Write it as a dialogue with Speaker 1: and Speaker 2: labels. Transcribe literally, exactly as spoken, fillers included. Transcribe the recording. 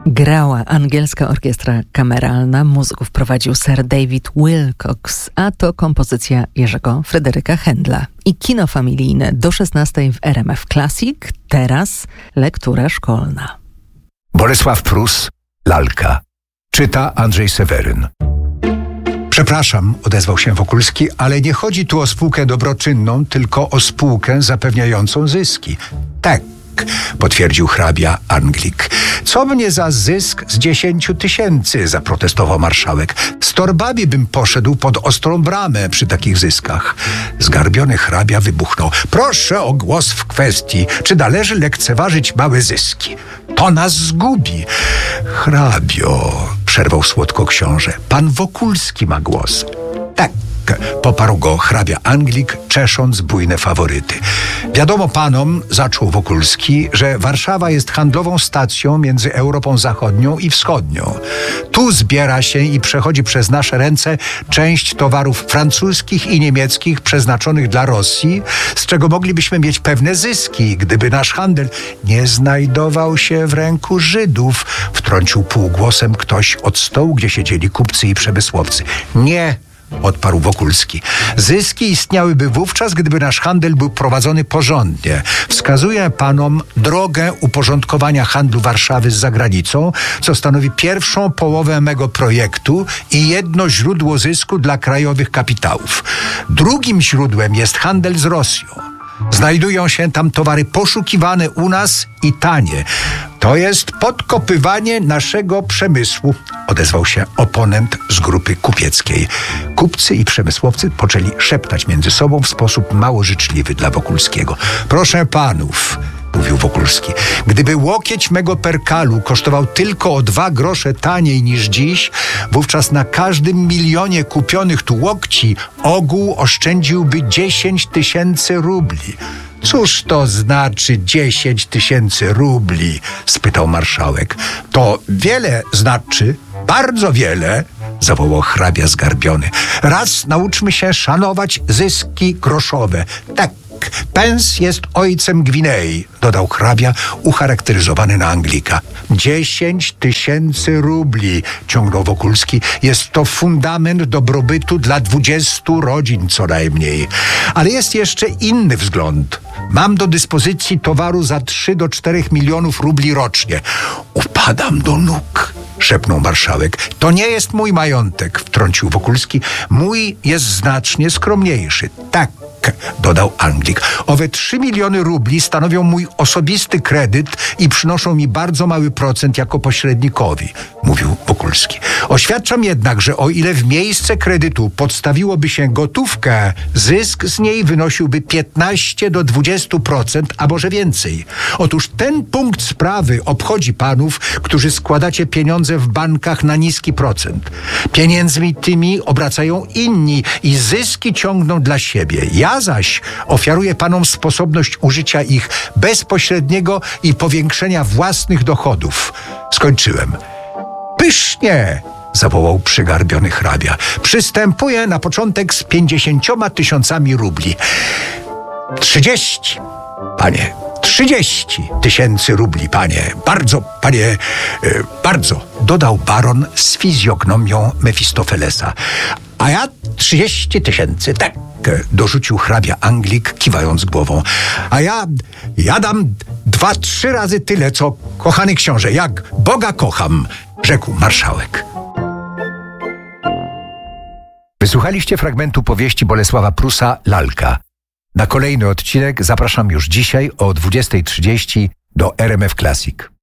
Speaker 1: Grała angielska orkiestra kameralna, muzyków prowadził Sir David Willcocks, a to kompozycja Jerzego Fryderyka Händla. I kino familijne do szesnastej w R M F Classic, teraz lektura szkolna.
Speaker 2: Bolesław Prus, Lalka. Czyta Andrzej Seweryn.
Speaker 3: Przepraszam, odezwał się Wokulski, ale nie chodzi tu o spółkę dobroczynną, tylko o spółkę zapewniającą zyski. Tak, potwierdził hrabia Anglik. Co mnie za zysk z dziesięciu tysięcy, zaprotestował marszałek. Z torbami bym poszedł pod ostrą bramę przy takich zyskach. Zgarbiony hrabia wybuchnął. Proszę o głos w kwestii, czy należy lekceważyć małe zyski. To nas zgubi. Hrabio, przerwał słodko książę, pan Wokulski ma głos. Tak, poparł go hrabia Anglik, czesząc bujne faworyty. Wiadomo panom, zaczął Wokulski, że Warszawa jest handlową stacją między Europą Zachodnią i Wschodnią. Tu zbiera się i przechodzi przez nasze ręce część towarów francuskich i niemieckich przeznaczonych dla Rosji, z czego moglibyśmy mieć pewne zyski, gdyby nasz handel nie znajdował się w ręku Żydów, wtrącił półgłosem ktoś od stołu, gdzie siedzieli kupcy i przemysłowcy. Nie, odparł Wokulski. Zyski istniałyby wówczas, gdyby nasz handel był prowadzony porządnie. Wskazuję panom drogę uporządkowania handlu Warszawy z zagranicą, co stanowi pierwszą połowę mego projektu i jedno źródło zysku dla krajowych kapitałów. Drugim źródłem jest handel z Rosją. Znajdują się tam towary poszukiwane u nas i tanie. To jest podkopywanie naszego przemysłu, odezwał się oponent z grupy kupieckiej. Kupcy i przemysłowcy poczęli szeptać między sobą w sposób mało życzliwy dla Wokulskiego. Proszę panów, mówił Wokulski, gdyby łokieć mego perkalu kosztował tylko o dwa grosze taniej niż dziś, wówczas na każdym milionie kupionych tu łokci ogół oszczędziłby dziesięć tysięcy rubli. Cóż to znaczy dziesięć tysięcy rubli? Spytał marszałek. To wiele znaczy, bardzo wiele, zawołał hrabia zgarbiony. Raz nauczmy się szanować zyski groszowe. Tak, pens jest ojcem Gwinei, dodał hrabia ucharakteryzowany na Anglika. Dziesięć tysięcy rubli, ciągnął Wokulski, jest to fundament dobrobytu dla dwudziestu rodzin co najmniej. Ale jest jeszcze inny wzgląd. Mam do dyspozycji towaru za trzy do czterech milionów rubli rocznie. Upadam do nóg, szepnął marszałek. To nie jest mój majątek, wtrącił Wokulski. Mój jest znacznie skromniejszy. Tak, dodał Anglik. Owe trzy miliony rubli stanowią mój osobisty kredyt i przynoszą mi bardzo mały procent jako pośrednikowi, mówił Wokulski. Oświadczam jednak, że o ile w miejsce kredytu podstawiłoby się gotówkę, zysk z niej wynosiłby piętnaście do dwudziestu procent, a może więcej. Otóż ten punkt sprawy obchodzi panów, którzy składacie pieniądze w bankach na niski procent. Pieniędzmi tymi obracają inni i zyski ciągną dla siebie. Ja zaś ofiaruję panom sposobność użycia ich bezpośredniego i powiększenia własnych dochodów. Skończyłem. Pysznie! Zawołał przygarbiony hrabia. Przystępuję na początek z pięćdziesięcioma tysiącami rubli. Trzydzieści, panie, trzydzieści tysięcy rubli, panie. Bardzo, panie, e, bardzo, dodał baron z fizjognomią Mefistofelesa. A ja trzydzieści tysięcy, tak, dorzucił hrabia Anglik, kiwając głową. A ja, ja dam dwa, trzy razy tyle, co kochany książę, jak Boga kocham, rzekł marszałek.
Speaker 2: Wysłuchaliście fragmentu powieści Bolesława Prusa Lalka. Na kolejny odcinek zapraszam już dzisiaj o dwudziestej trzydzieści do R M F Classic.